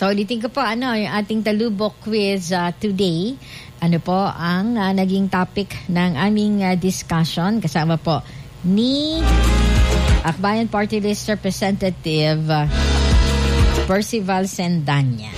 So, ulitin ko po, yung ating talubok quiz today. Ano po ang naging topic ng aming discussion? Kasama po ni Akbayan Party List Representative Percival Sendanya.